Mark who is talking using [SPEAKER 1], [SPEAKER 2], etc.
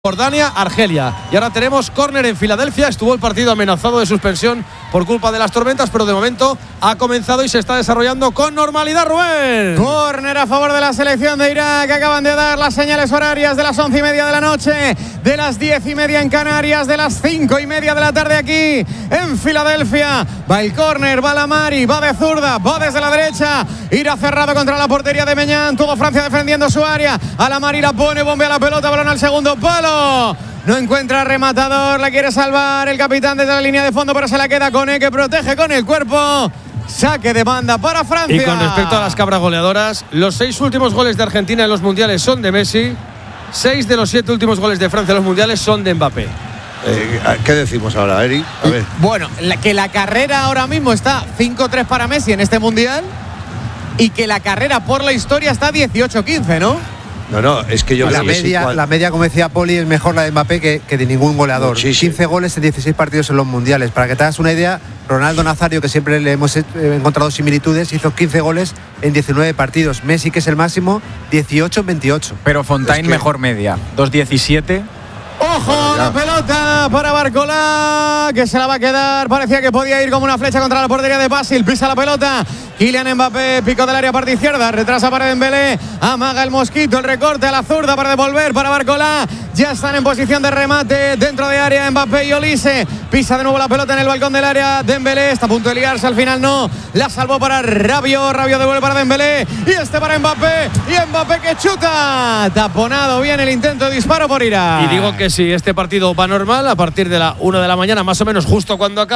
[SPEAKER 1] Jordania, Argelia. Y ahora tenemos córner en Filadelfia. Estuvo el partido amenazado de suspensión por culpa de las tormentas, pero de momento ha comenzado y se está desarrollando con normalidad, Rubén.
[SPEAKER 2] Córner a favor de la selección de Irak. Acaban de dar las señales horarias de las 11:30 de la noche, de las 10:30 en Canarias, de las 5:30 de la tarde aquí en Filadelfia. Va el córner, va la Mari, va de zurda, va desde la derecha. Irá cerrado contra la portería de Meñán. Todo Francia defendiendo su área. A la Mari la pone, bombea la pelota, balón al segundo palo. No encuentra rematador, la quiere salvar el capitán desde la línea de fondo, pero se la queda Koné, que protege con el cuerpo. Saque de banda para Francia.
[SPEAKER 1] Y con respecto a las cabras goleadoras, los 6 últimos goles de Argentina en los mundiales son de Messi. 6 de los 7 últimos goles de Francia en los mundiales son de Mbappé.
[SPEAKER 3] ¿Qué decimos ahora, Eri? A ver.
[SPEAKER 2] Bueno, que la carrera ahora mismo está 5-3 para Messi en este mundial y que la carrera por la historia está 18-15, ¿no?
[SPEAKER 3] No, es que yo
[SPEAKER 4] la media, como decía Poli, es mejor la de Mbappé que de ningún goleador.
[SPEAKER 3] Sí.
[SPEAKER 4] 15 goles en 16 partidos en los mundiales. Para que te hagas una idea, Ronaldo Nazario, que siempre le hemos encontrado similitudes, hizo 15 goles en 19 partidos. Messi, que es el máximo, 18 en 28.
[SPEAKER 5] Pero Fontaine mejor media, 2.17.
[SPEAKER 2] ¡Ojo! La pelota para Barcola, que se la va a quedar. Parecía que podía ir como una flecha contra la portería de Basil. Pisa la pelota. Kylian Mbappé, pico del área, parte izquierda. Retrasa para Dembélé. Amaga el mosquito, el recorte a la zurda para devolver para Barcola. Ya están en posición de remate dentro de área Mbappé y Olise. Pisa de nuevo la pelota en el balcón del área. Dembélé está a punto de liarse, al final no. La salvó para Rabiot. Rabiot devuelve para Dembélé. Y este para Mbappé. Y Mbappé que chuta. Taponado bien el intento de disparo por Irak.
[SPEAKER 1] Y digo que si este partido va normal, a partir de la 1 de la mañana, más o menos justo cuando acaba.